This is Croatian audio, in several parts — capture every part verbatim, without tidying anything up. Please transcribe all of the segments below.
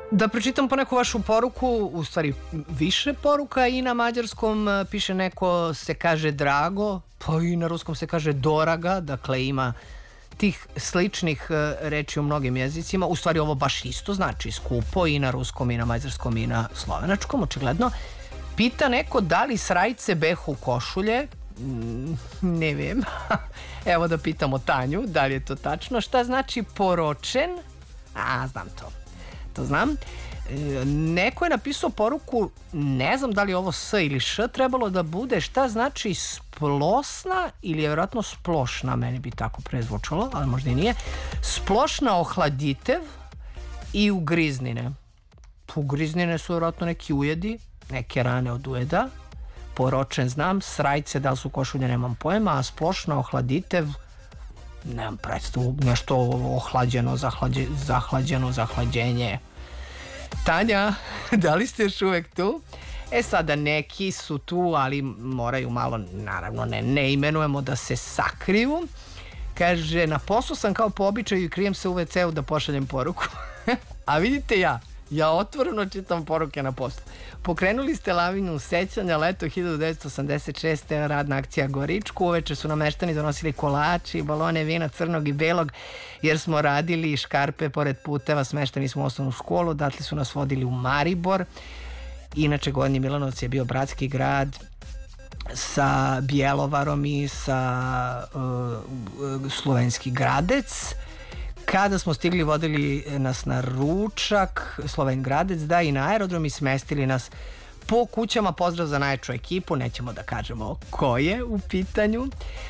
Da pročitam po neku vašu poruku, u stvari više poruka i na mađarskom piše neko se kaže drago, pa i na ruskom se kaže doraga, dakle ima tih sličnih reči u mnogim jezicima. U stvari ovo baš isto znači skupo i na ruskom i na mađarskom i na slovenačkom, očigledno. Pita neko da li srajce behu košulje. Ne vem. Evo da pitamo Tanju da li je to tačno. Šta znači poročen? A, znam to. To znam. Neko je napisao poruku, ne znam da li je ovo S ili Š trebalo da bude, šta znači splosna ili je vjerojatno splošna, meni bi tako prezvučalo, ali možda i nije. Splošna ohladitev i ugriznine. Ugriznine su vjerojatno neki ujedi, neke rane od ujeda. Poročen znam, srajce da li su košulje nemam pojma, a splošna ohladitev nemam predstavu, nešto ohlađeno, zahlađe, zahlađeno, zahlađenje. Tanja, da li ste još uvek tu? E sada neki su tu, ali moraju malo, naravno ne, ne imenujemo da se sakriju. Kaže, na poslu sam kao po običaju i krijem se u ve ce u da pošaljem poruku. A vidite ja, ja otvoreno čitam poruke na poslu. Pokrenuli ste lavinu sećanja, leto hiljadu devetsto osamdeset šeste. radna akcija Goričku. Uveče su nam meštani donosili kolači, balone vina crnog i belog, jer smo radili škarpe pored puteva, smešteni smo u osnovnu školu, odatle su nas vodili u Maribor. Inače, Gornji Milanovac je bio bratski grad sa Bjelovarom i sa uh, Slovenski Gradec. Kada smo stigli, vodili nas na ručak, Sloven Gradec, da, i na aerodrom i smestili nas po kućama. Pozdrav za najjaču ekipu, nećemo da kažemo ko je u pitanju.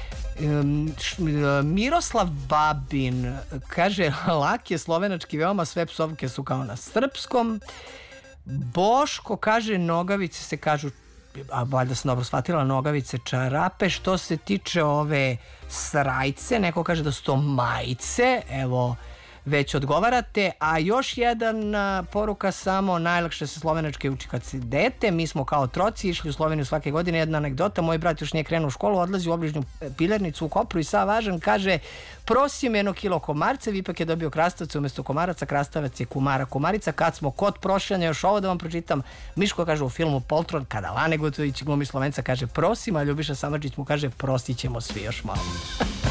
Miroslav Babin kaže, lak je slovenački veoma, sve psovke su kao na srpskom. Boško kaže, nogavice se kažu, a valjda sam dobro shvatila, nogavice čarape. Što se tiče ove srajce, neko kaže da su to majice, evo već odgovarate. A još jedan poruka samo, najlakše se slovenačke uči kad si dete. Mi smo kao troci išli u Sloveniju svake godine. Jedna anegdota, moj brat još nije krenuo u školu, odlazi u obližnju pilernicu u Kopru i sav važan kaže, prosim jedno kilo komarca, ipak je dobio krastavce umjesto komaraca, krastavac je kumara kumarica. Kad smo kod prošljanja, još ovo da vam pročitam, Miško kaže u filmu Poltron, kada Lane Gotović glumi Slovenca kaže prosim, a Ljubiša Samardžić mu kaže prostit ćemo svi još malo.